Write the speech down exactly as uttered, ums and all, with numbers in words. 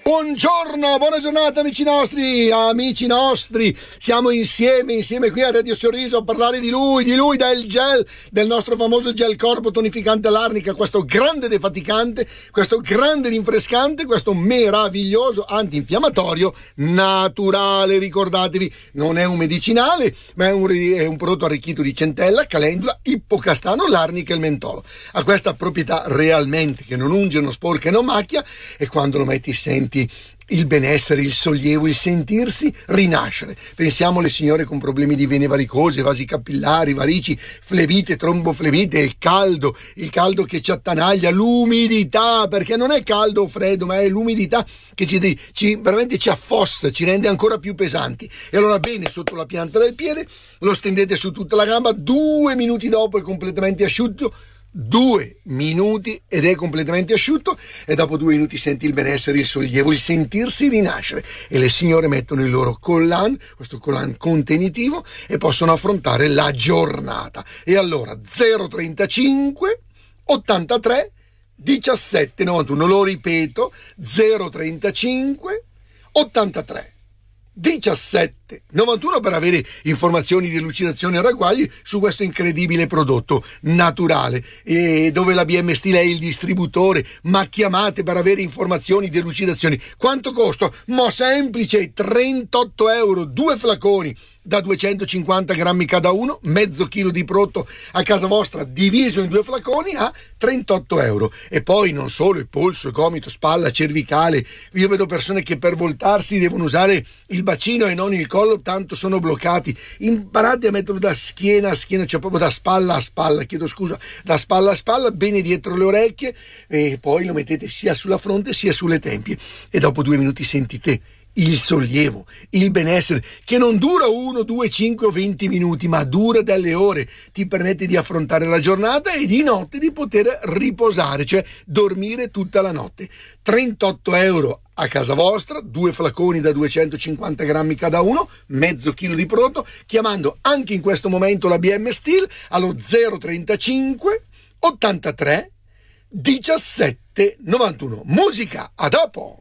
Buongiorno, buona giornata amici nostri, amici nostri, siamo insieme, insieme qui a Radio Sorriso a parlare di lui, di lui, del gel, del nostro famoso gel corpo tonificante all'arnica, questo grande defaticante, questo grande rinfrescante, questo meraviglioso antinfiammatorio naturale, ricordatevi, non è un medicinale, ma è un, è un prodotto arricchito di centella, calendula, ippocastano, l'arnica e il mentolo. Ha questa proprietà realmente che non unge, non sporca e non macchia, e quando lo metti senti il benessere, il sollievo, il sentirsi rinascere. Pensiamo alle signore con problemi di vene varicose, vasi capillari, varici, flebite, tromboflebite, il caldo, il caldo che ci attanaglia, l'umidità, perché non è caldo o freddo, ma è l'umidità che ci, ci veramente ci affossa, ci rende ancora più pesanti. E allora bene, sotto la pianta del piede, lo stendete su tutta la gamba, due minuti dopo è completamente asciutto, due minuti ed è completamente asciutto, e dopo due minuti senti il benessere, il sollievo, il sentirsi rinascere, e le signore mettono il loro collan, questo collan contenitivo, e possono affrontare la giornata. E allora zero trentacinque ottantatré diciassette novantuno, lo ripeto, zero trentacinque ottantatré diciassette novantuno per avere informazioni di elucidazione a ragguagli su questo incredibile prodotto naturale, e dove la B M Steel è il distributore. Ma chiamate per avere informazioni di elucidazioni. Quanto costa? Ma semplice, trentotto euro, due flaconi da duecentocinquanta grammi cada uno, mezzo chilo di prodotto a casa vostra diviso in due flaconi a trentotto euro. E poi non solo il polso, il gomito, spalla, cervicale. Io vedo persone che per voltarsi devono usare il bacino e non il collo, tanto sono bloccati. Imparate a metterlo da schiena a schiena, cioè proprio da spalla a spalla, chiedo scusa, da spalla a spalla, bene dietro le orecchie, e poi lo mettete sia sulla fronte sia sulle tempie, e dopo due minuti sentite il sollievo, il benessere, che non dura uno, due, cinque o venti minuti, ma dura delle ore. Ti permette di affrontare la giornata e di notte di poter riposare, cioè dormire tutta la notte. trentotto euro a casa vostra, due flaconi da duecentocinquanta grammi cada uno, mezzo chilo di prodotto, chiamando anche in questo momento la B M Steel allo zero trentacinque ottantatré diciassette novantuno. Musica, a dopo!